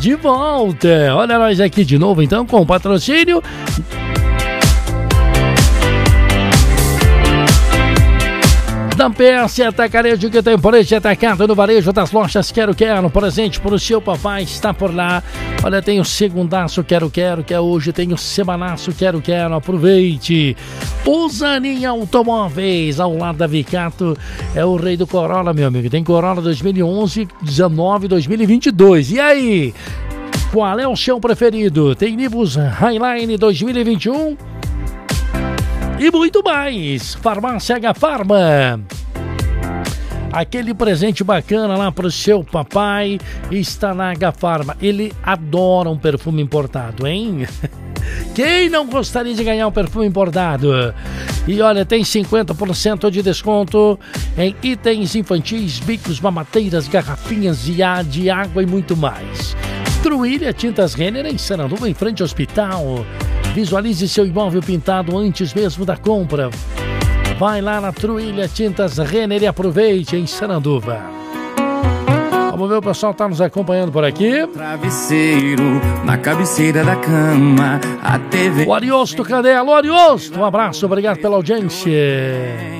de volta. Olha nós aqui de novo então com o patrocínio da PS Atacarejo, que tem preço atacado no varejo das lojas Quero Quero. Presente para o seu papai, está por lá. Olha, tem o segundaço Quero Quero, que é hoje, tem o semanaço Quero Quero, aproveite. O Zanin Automóveis, ao lado da Vicato, é o rei do Corolla, meu amigo. Tem Corolla 2011, 19, 2022. E aí? Qual é o seu preferido? Tem Nivus Highline 2021 e muito mais. Farmácia H Farma. Aquele presente bacana lá pro seu papai está na H Farma. Ele adora um perfume importado, hein? Quem não gostaria de ganhar um perfume importado? E olha, tem 50% de desconto em itens infantis, bicos, mamateiras, garrafinhas de água e muito mais. Truília Tintas Renner em Sananduva, em frente ao hospital. Visualize seu imóvel pintado antes mesmo da compra. Vai lá na Truília Tintas Renner e aproveite em Sananduva. Vamos ver, o pessoal tá nos acompanhando por aqui. Travesseiro na cabeceira da cama, a TV. O Ariosto, cadê? Alô, Ariosto, um abraço, obrigado pela audiência.